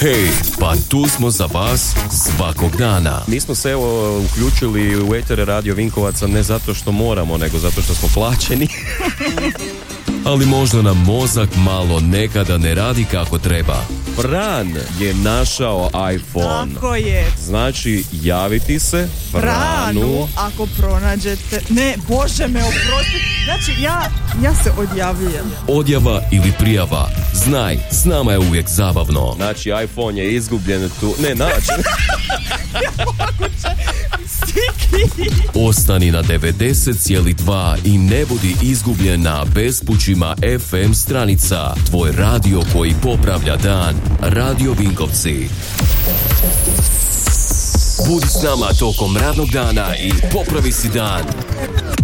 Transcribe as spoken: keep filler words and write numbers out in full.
Hej, pa tu smo za vas svakog dana. Mi smo se evo uključili u etere Radio Vinkovaca ne zato što moramo, nego zato što smo plaćeni. Ali možda nam mozak malo nekada ne radi kako treba. Fran je našao iPhone. Tako je. Znači, javiti se Franu. Franu, ako pronađete... Ne, Bože me oprosti. Znači, ja, ja se odjavljujem. Odjava ili prijava. Znaj, s nama je uvijek zabavno. Znači, iPhone je izgubljen tu... Ne, naći. Stiki. Ostani na devedeset zarez dva i ne budi izgubljen na bespućima F M stranica. Tvoj radio koji popravlja dan. Radio Vinkovci. Budi s nama tokom radnog dana i popravi si dan.